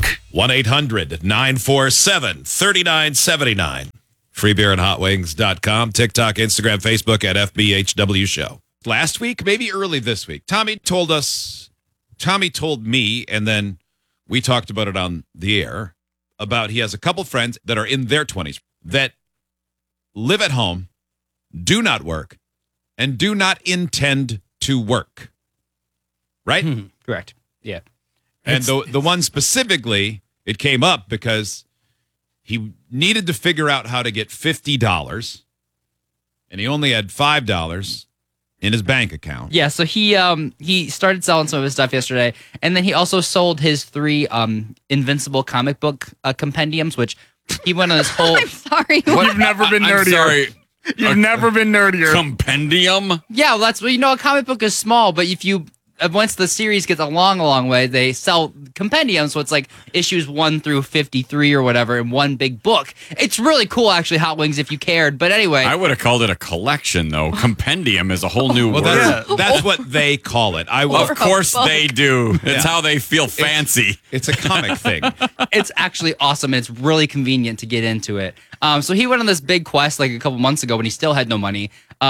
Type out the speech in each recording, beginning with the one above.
talk. 1-800-947-3979. Free beer and hotwings.com. TikTok, Instagram, Facebook at FBHW Show. Last week, maybe early this week, Tommy told me, and then we talked about it on the air, about he has a couple friends that are in their 20s that live at home, do not work, and do not intend to work. Right? Correct. Yeah. And the one specifically, it came up because he needed to figure out how to get $50, and he only had $5 in his bank account. Yeah, so he started selling some of his stuff yesterday, and then he also sold his 3 Invincible comic book compendiums, which he went on this whole... I'm sorry. You've never been nerdier. I'm sorry. You've never been nerdier. Compendium? Yeah, well, that's, a comic book is small, but if you... Once the series gets a long way, they sell compendiums, so it's like issues 1 through 53 or whatever in one big book. It's really cool, actually, Hot Wings, if you cared. But anyway. I would have called it a collection, though. Compendium is a whole new word. That's what they call it. Of course they do. It's how they feel fancy. It's a comic thing. It's actually awesome, and it's really convenient to get into it. So he went on this big quest like a couple months ago when he still had no money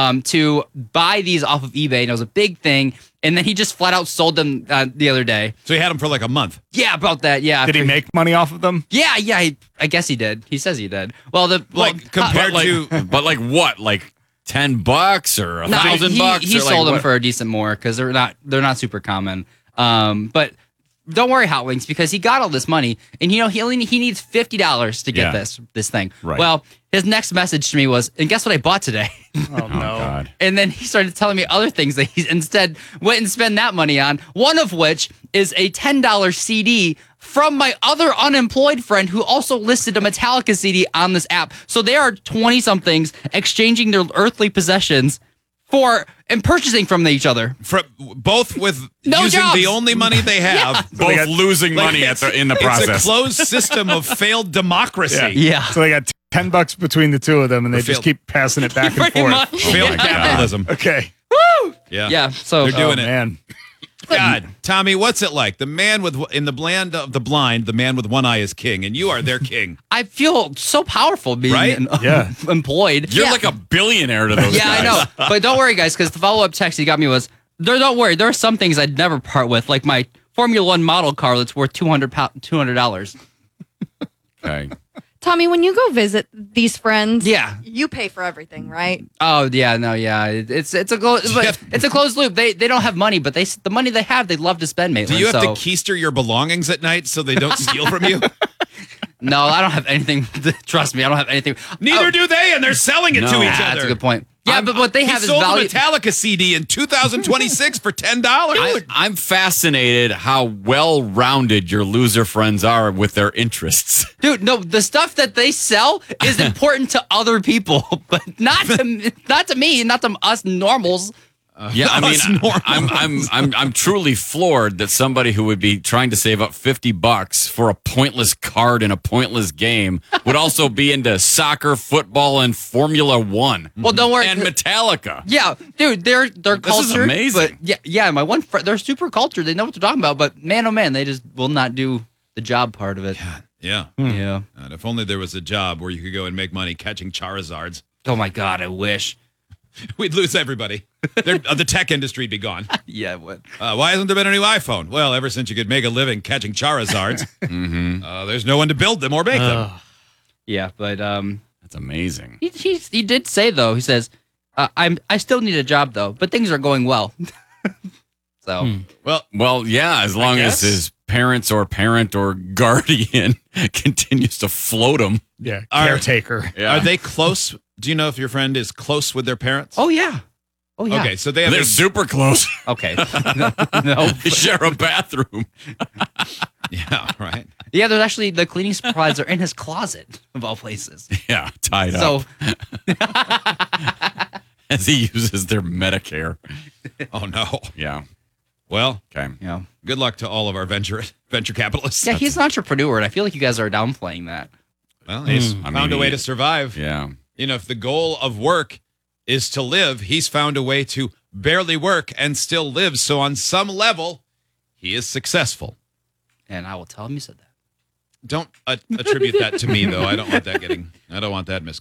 to buy these off of eBay, and it was a big thing. And then he just flat out sold them the other day. So he had them for like a month. Yeah, about that. Yeah. Did he make money off of them? Yeah. I guess he did. He says he did. Well, compared to, but like what? Like $10 or $1,000? He sold them for a decent more because they're not super common. But don't worry, Hot Wings, because he got all this money, and he needs $50 to get this thing. Right. Well, his next message to me was, and guess what I bought today? Oh, no. God. And then he started telling me other things that he instead went and spent that money on, one of which is a $10 CD from my other unemployed friend who also listed a Metallica CD on this app. So they are 20-somethings exchanging their earthly possessions and purchasing from each other. Both with No using jobs. the only money they have. Both got- losing money in the process. It's a closed system of failed democracy. Yeah. So they got $10 between the two of them, and they just keep passing it back and Pretty forth. much. Failed capitalism. Okay. Yeah. Yeah. So They're doing it. Man. God, Tommy, what's it like? The man in the land of the blind, the man with one eye is king, and you are their king. I feel so powerful being Right? Yeah. employed. You're like a billionaire to those Yeah, guys. I know. But don't worry, guys, because the follow-up text he got me was, don't worry, there are some things I'd never part with, like my Formula One model car that's worth $200. Okay. Tommy, when you go visit these friends, Yeah. you pay for everything, right? Oh yeah, no, yeah. It's a closed loop. They don't have money, but the money they have, they love to spend. Maitland, Do you have so. to keister your belongings at night so they don't steal from you? No, I don't have anything. Trust me, I don't have anything. Neither do they, and they're selling it to each other. That's a good point. Yeah, but what they have he is sold value. a Metallica CD in 2026 for $10. I'm fascinated how well-rounded your loser friends are with their interests. Dude, no, the stuff that they sell is important to other people, but not to me, not to us normals. Yeah, I Us mean, normals. I'm truly floored that somebody who would be trying to save up $50 for a pointless card in a pointless game would also be into soccer, football, and Formula One. Well, don't worry. And Metallica. Yeah, dude, they're cultured. This is amazing. But yeah, my one friend, they're super cultured. They know what they're talking about. But man, oh man, they just will not do the job part of it. Yeah. Yeah. And if only there was a job where you could go and make money catching Charizards. Oh my God, I wish. We'd lose everybody. The tech industry would be gone. Yeah, it would. Why hasn't there been a new iPhone? Well, ever since you could make a living catching Charizards, there's no one to build them or make them. Yeah, but That's amazing. he did say though. He says, I still need a job though, but things are going well. So Well, yeah, as long as guess. his parents or parent or guardian continues to float him. Yeah. Caretaker. Yeah. Are they close? Do you know if your friend is close with their parents? oh yeah. Okay, so they have They're super close. Okay. No. They share a bathroom. yeah, right. Yeah, there's actually the cleaning supplies are in his closet of all places. Yeah, tied So up as he uses their Medicare. Oh no. Yeah. Well, Okay. yeah. good luck to all of our venture capitalists. Yeah, he's an entrepreneur, and I feel like you guys are downplaying that. Well, he's I found a mean, way to survive. Yeah. You know, if the goal of work is to live, he's found a way to barely work and still live. So on some level, he is successful. And I will tell him you said that. Don't attribute that to me, though. I don't want that